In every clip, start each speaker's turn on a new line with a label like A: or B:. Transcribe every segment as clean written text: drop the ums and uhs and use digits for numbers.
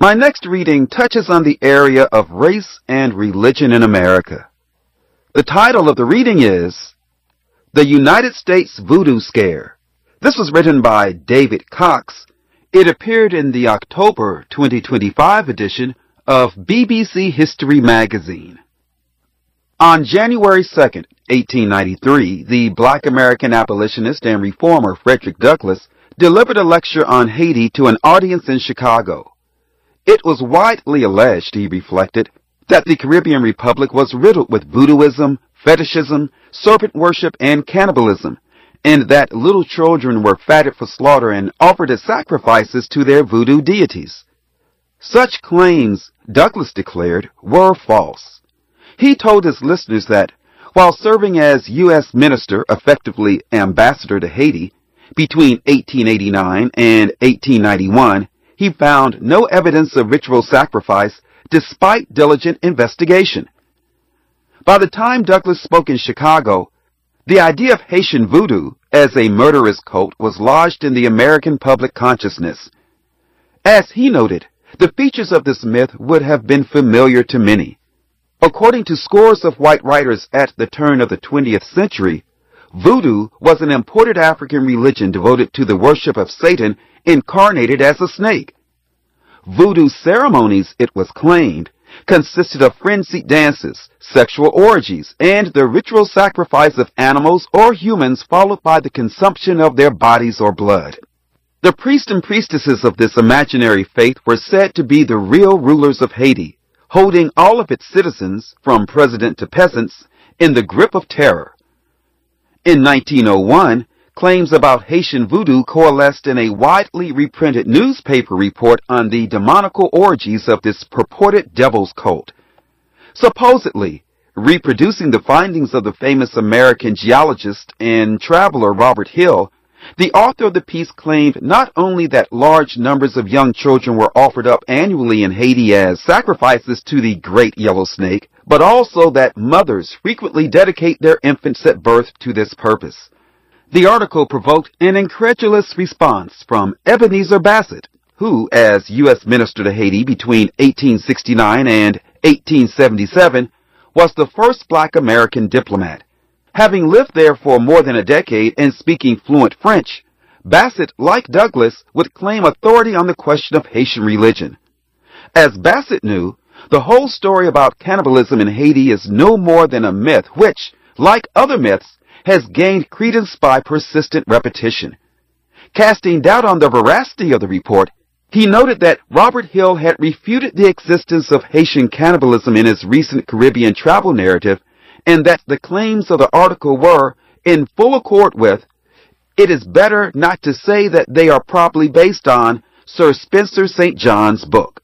A: My next reading touches on the area of race and religion in America. The title of the reading is The United States Voodoo Scare. This was written by David Cox. It appeared in the October 2025 edition of BBC History magazine. On January 2nd, 1893, the Black American abolitionist and reformer Frederick Douglass delivered a lecture on Haiti to an audience in Chicago. It was widely alleged, he reflected, that the Caribbean Republic was riddled with voodooism, fetishism, serpent worship, and cannibalism, and that little children were fatted for slaughter and offered as sacrifices to their voodoo deities. Such claims, Douglass declared, were false. He told his listeners that, while serving as U.S. Minister, effectively Ambassador to Haiti, between 1889 and 1891, he found no evidence of ritual sacrifice despite diligent investigation. By the time Douglass spoke in Chicago, the idea of Haitian voodoo as a murderous cult was lodged in the American public consciousness. As he noted, the features of this myth would have been familiar to many. According to scores of white writers at the turn of the 20th century, voodoo was an imported African religion devoted to the worship of Satan incarnated as a snake. Voodoo ceremonies, it was claimed, consisted of frenzied dances, sexual orgies, and the ritual sacrifice of animals or humans followed by the consumption of their bodies or blood. The priests and priestesses of this imaginary faith were said to be the real rulers of Haiti, holding all of its citizens, from president to peasants, in the grip of terror. In 1901, claims about Haitian voodoo coalesced in a widely reprinted newspaper report on the demonical orgies of this purported devil's cult. Supposedly, reproducing the findings of the famous American geologist and traveler Robert Hill, the author of the piece claimed not only that large numbers of young children were offered up annually in Haiti as sacrifices to the Great Yellow Snake, but also that mothers frequently dedicate their infants at birth to this purpose. The article provoked an incredulous response from Ebenezer Bassett, who, as U.S. Minister to Haiti between 1869 and 1877, was the first black American diplomat. Having lived there for more than a decade and speaking fluent French, Bassett, like Douglass, would claim authority on the question of Haitian religion. As Bassett knew, the whole story about cannibalism in Haiti is no more than a myth which, like other myths, has gained credence by persistent repetition. Casting doubt on the veracity of the report, he noted that Robert Hill had refuted the existence of Haitian cannibalism in his recent Caribbean travel narrative, and that the claims of the article were, in full accord with, it is better not to say that they are properly based on Sir Spencer St. John's book.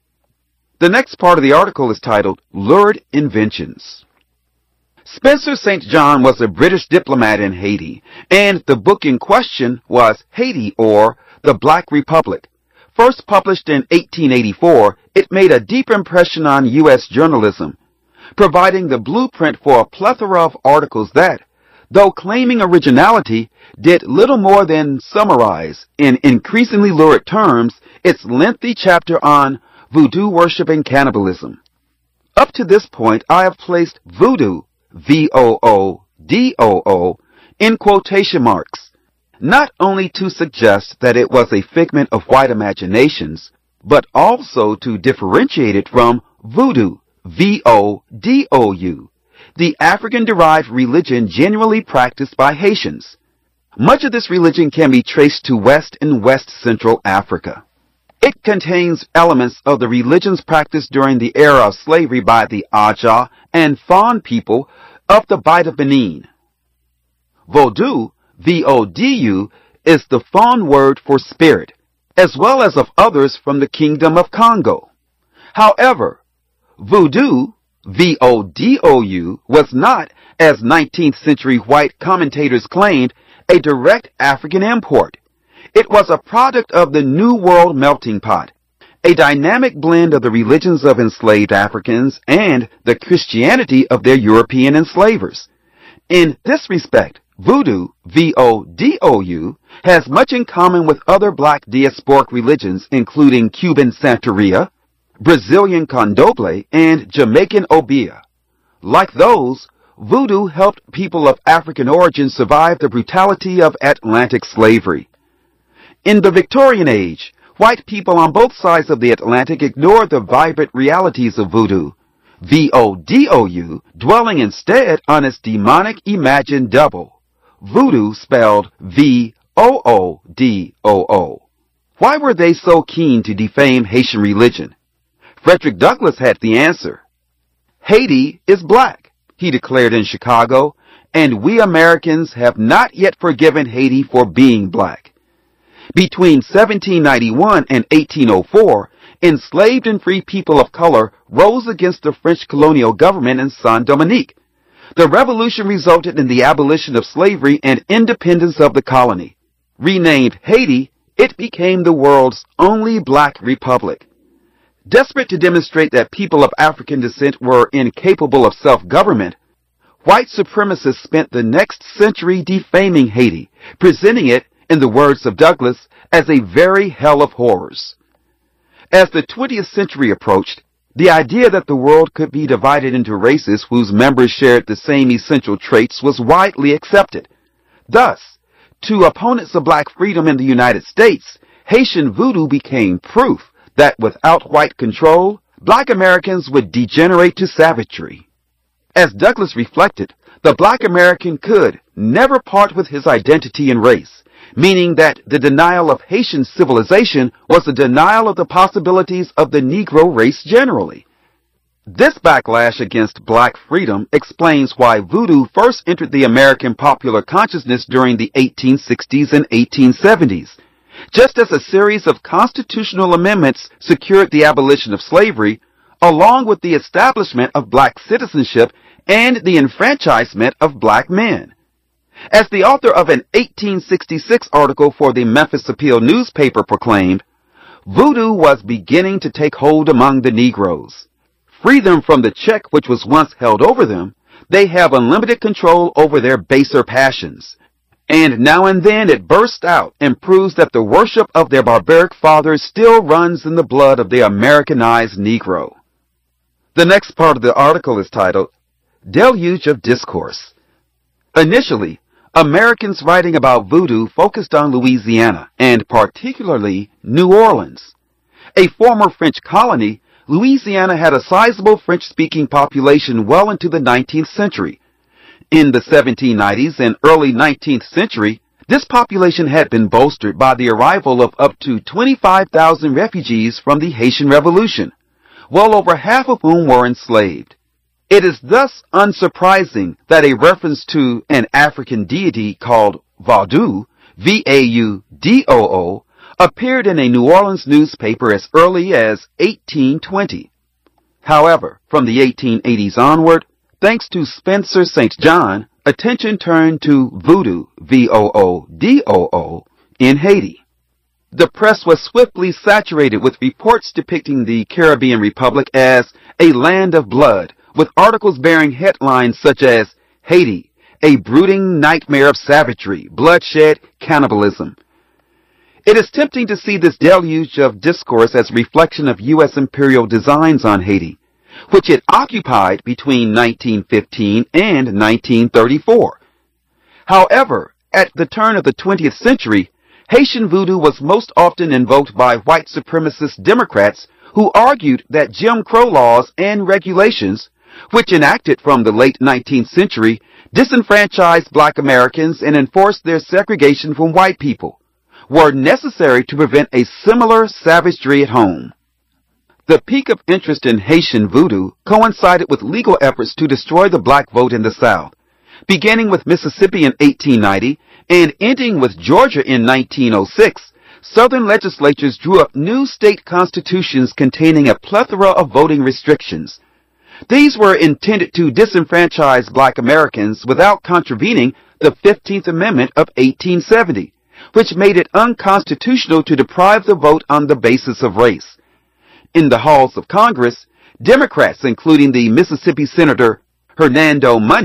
A: The next part of the article is titled, Lurid Inventions. Spencer St. John was a British diplomat in Haiti, and the book in question was Haiti, or The Black Republic. First published in 1884, it made a deep impression on U.S. journalism, providing the blueprint for a plethora of articles that, though claiming originality, did little more than summarize, in increasingly lurid terms, its lengthy chapter on voodoo worship and cannibalism. Up to this point, I have placed voodoo, V-O-O-D-O-O, in quotation marks, not only to suggest that it was a figment of white imaginations, but also to differentiate it from voodoo, V-O-D-O-U, the African-derived religion generally practiced by Haitians. Much of this religion can be traced to West and West Central Africa. It contains elements of the religions practiced during the era of slavery by the Aja and Fon people of the Bight of Benin. Vodou, V-O-D-U, is the Fon word for spirit, as well as of others from the Kingdom of Congo. However, voodoo, V-O-D-O-U, was not, as 19th century white commentators claimed, a direct African import. It was a product of the New World melting pot, a dynamic blend of the religions of enslaved Africans and the Christianity of their European enslavers. In this respect, Voodoo, V-O-D-O-U, has much in common with other black diasporic religions including Cuban Santeria, Brazilian Candomblé, and Jamaican Obeah. Like those, Voodoo helped people of African origin survive the brutality of Atlantic slavery. In the Victorian age, white people on both sides of the Atlantic ignored the vibrant realities of Voodoo, V-O-D-O-U, dwelling instead on its demonic imagined double, Voodoo spelled V-O-O-D-O-O. Why were they so keen to defame Haitian religion? Frederick Douglass had the answer. Haiti is black, he declared in Chicago, and we Americans have not yet forgiven Haiti for being black. Between 1791 and 1804, enslaved and free people of color rose against the French colonial government in Saint-Domingue. The revolution resulted in the abolition of slavery and independence of the colony. Renamed Haiti, it became the world's only black republic. Desperate to demonstrate that people of African descent were incapable of self-government, white supremacists spent the next century defaming Haiti, presenting it, in the words of Douglass, as a very hell of horrors. As the 20th century approached, the idea that the world could be divided into races whose members shared the same essential traits was widely accepted. Thus, to opponents of black freedom in the United States, Haitian voodoo became proof that without white control, black Americans would degenerate to savagery. As Douglass reflected, the black American could never part with his identity and race, meaning that the denial of Haitian civilization was a denial of the possibilities of the Negro race generally. This backlash against black freedom explains why voodoo first entered the American popular consciousness during the 1860s and 1870s. Just as a series of constitutional amendments secured the abolition of slavery, along with the establishment of black citizenship and the enfranchisement of black men. As the author of an 1866 article for the Memphis Appeal newspaper proclaimed, voodoo was beginning to take hold among the Negroes. Free them from the check which was once held over them, they have unlimited control over their baser passions. And now and then it bursts out and proves that the worship of their barbaric fathers still runs in the blood of the Americanized Negro. The next part of the article is titled, Deluge of Discourse. Initially, Americans writing about voodoo focused on Louisiana, and particularly New Orleans. A former French colony, Louisiana had a sizable French-speaking population well into the 19th century. In the 1790s and early 19th century, this population had been bolstered by the arrival of up to 25,000 refugees from the Haitian Revolution, well over half of whom were enslaved. It is thus unsurprising that a reference to an African deity called Vaudou, V-A-U-D-O-O, appeared in a New Orleans newspaper as early as 1820. However, from the 1880s onward, thanks to Spencer St. John, attention turned to voodoo, V-O-O-D-O-O, in Haiti. The press was swiftly saturated with reports depicting the Caribbean Republic as a land of blood, with articles bearing headlines such as Haiti, a brooding nightmare of savagery, bloodshed, cannibalism. It is tempting to see this deluge of discourse as a reflection of U.S. imperial designs on Haiti, which it occupied between 1915 and 1934. However, at the turn of the 20th century, Haitian voodoo was most often invoked by white supremacist Democrats who argued that Jim Crow laws and regulations, which enacted from the late 19th century, disenfranchised black Americans and enforced their segregation from white people, were necessary to prevent a similar savagery at home. The peak of interest in Haitian voodoo coincided with legal efforts to destroy the black vote in the South, beginning with Mississippi in 1890 and ending with Georgia in 1906. Southern legislatures drew up new state constitutions containing a plethora of voting restrictions. These were intended to disenfranchise black Americans without contravening the 15th Amendment of 1870, which made it unconstitutional to deprive the vote on the basis of race. In the halls of Congress, Democrats, including the Mississippi Senator Hernando Money,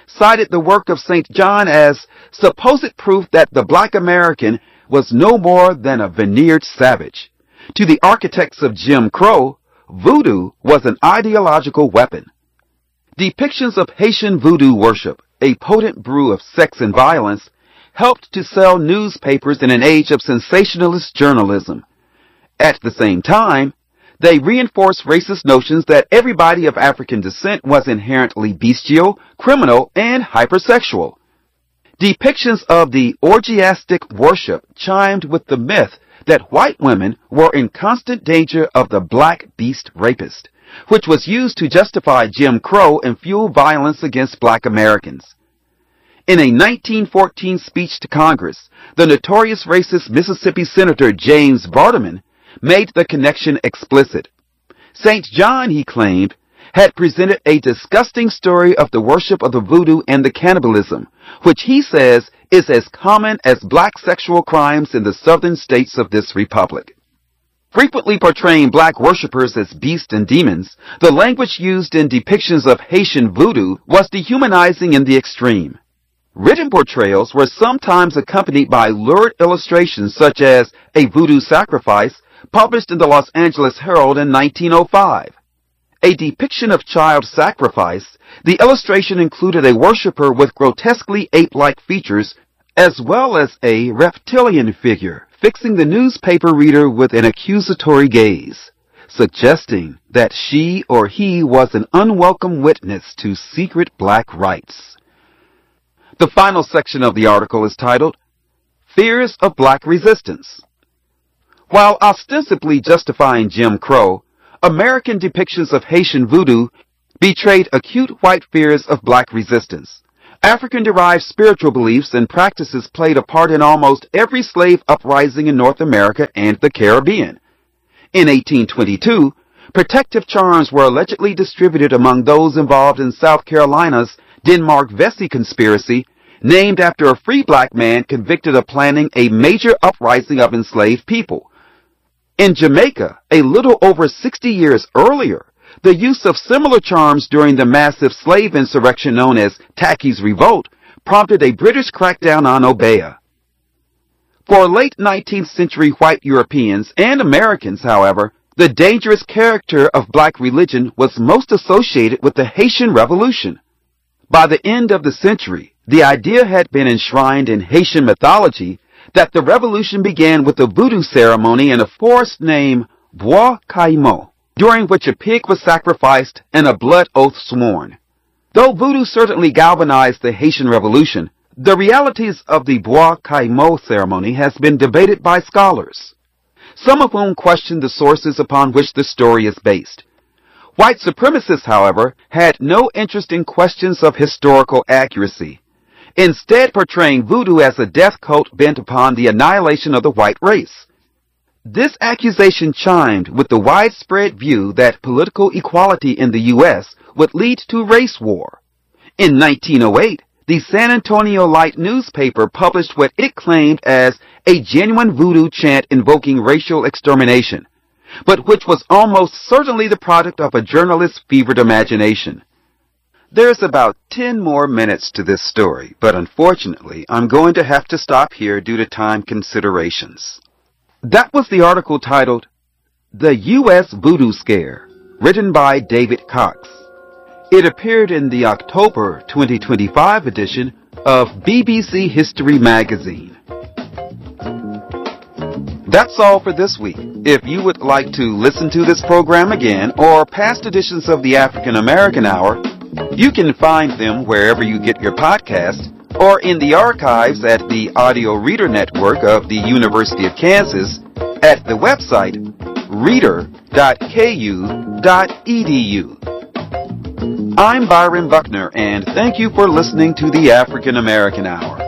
A: cited the work of St. John as supposed proof that the black American was no more than a veneered savage. To the architects of Jim Crow, voodoo was an ideological weapon. Depictions of Haitian voodoo worship, a potent brew of sex and violence, helped to sell newspapers in an age of sensationalist journalism. At the same time, they reinforced racist notions that everybody of African descent was inherently bestial, criminal, and hypersexual. Depictions of the orgiastic worship chimed with the myth that white women were in constant danger of the black beast rapist, which was used to justify Jim Crow and fuel violence against black Americans. In a 1914 speech to Congress, the notorious racist Mississippi Senator James Vardaman made the connection explicit. St. John, he claimed, had presented a disgusting story of the worship of the voodoo and the cannibalism, which he says is as common as black sexual crimes in the southern states of this republic. Frequently portraying black worshippers as beasts and demons, the language used in depictions of Haitian voodoo was dehumanizing in the extreme. Written portrayals were sometimes accompanied by lurid illustrations such as a voodoo sacrifice published in the Los Angeles Herald in 1905. A depiction of child sacrifice, the illustration included a worshiper with grotesquely ape-like features as well as a reptilian figure, fixing the newspaper reader with an accusatory gaze, suggesting that she or he was an unwelcome witness to secret black rites. The final section of the article is titled, Fears of Black Resistance. While ostensibly justifying Jim Crow, American depictions of Haitian voodoo betrayed acute white fears of black resistance. African-derived spiritual beliefs and practices played a part in almost every slave uprising in North America and the Caribbean. In 1822, protective charms were allegedly distributed among those involved in South Carolina's Denmark-Vesey conspiracy, named after a free black man convicted of planning a major uprising of enslaved people. In Jamaica, a little over 60 years earlier, the use of similar charms during the massive slave insurrection known as Tacky's Revolt prompted a British crackdown on Obeah. For late 19th century white Europeans and Americans, however, the dangerous character of black religion was most associated with the Haitian Revolution. By the end of the century, the idea had been enshrined in Haitian mythology that the revolution began with a voodoo ceremony in a forest named Bois Caïmo, during which a pig was sacrificed and a blood oath sworn. Though voodoo certainly galvanized the Haitian Revolution, the realities of the Bois Caïmo ceremony has been debated by scholars, some of whom question the sources upon which the story is based. White supremacists, however, had no interest in questions of historical accuracy, instead portraying voodoo as a death cult bent upon the annihilation of the white race. This accusation chimed with the widespread view that political equality in the U.S. would lead to race war. In 1908, the San Antonio Light newspaper published what it claimed as a genuine voodoo chant invoking racial extermination, but which was almost certainly the product of a journalist's fevered imagination. There's about 10 more minutes to this story, but unfortunately, I'm going to have to stop here due to time considerations. That was the article titled, The U.S. Voodoo Scare, written by David Cox. It appeared in the October 2025 edition of BBC History Magazine. That's all for this week. If you would like to listen to this program again or past editions of the African American Hour, you can find them wherever you get your podcasts or in the archives at the Audio Reader Network of the University of Kansas at the website reader.ku.edu. I'm Byron Buckner, and thank you for listening to the African American Hour.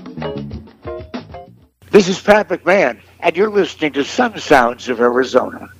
B: This is Pat McMahon, and you're listening to Some Sounds of Arizona.